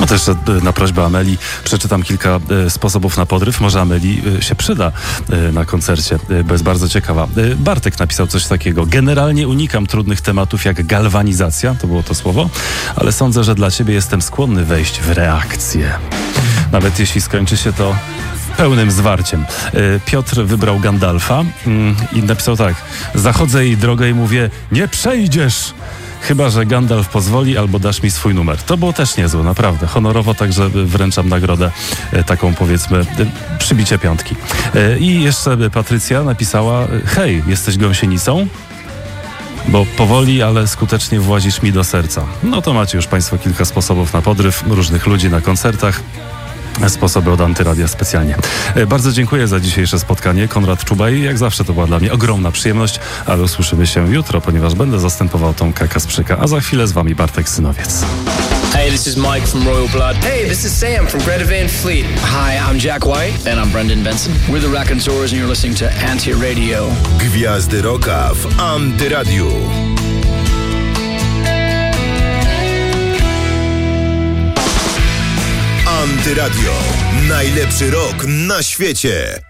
No to jeszcze na prośbę Ameli przeczytam kilka sposobów na podryw. Może Ameli się przyda na koncercie, bo jest bardzo ciekawa. Bartek napisał coś takiego. Generalnie unikam trudnych tematów jak galwanizacja, to było to słowo, ale sądzę, że dla ciebie jestem skłonny wejść w reakcję. Nawet jeśli skończy się to pełnym zwarciem. Piotr wybrał Gandalfa i napisał tak. Zachodzę jej drogę i mówię, nie przejdziesz! Chyba że Gandalf pozwoli albo dasz mi swój numer. To było też niezłe, naprawdę. Honorowo także wręczam nagrodę taką, powiedzmy, przybicie piątki. I jeszcze Patrycja napisała, hej, jesteś gąsienicą? Bo powoli, ale skutecznie włazisz mi do serca. No to macie już państwo kilka sposobów na podryw różnych ludzi na koncertach. Sposoby od Antyradia specjalnie. Bardzo dziękuję za dzisiejsze spotkanie. Konrad Czubaj, jak zawsze to była dla mnie ogromna przyjemność, ale usłyszymy się jutro, ponieważ będę zastępował Tomka Kasprzyka, a za chwilę z wami Bartek Synowiec. Hey, this is Mike from Royal Blood. Hey, this is Sam from Greta Van Fleet. Hi, I'm Jack White. And I'm Brendan Benson. We're the Raconteurs and you're listening to Anti-Radio. Gwiazdy Rocka w Antyradiu. Antyradio. Najlepszy rok na świecie.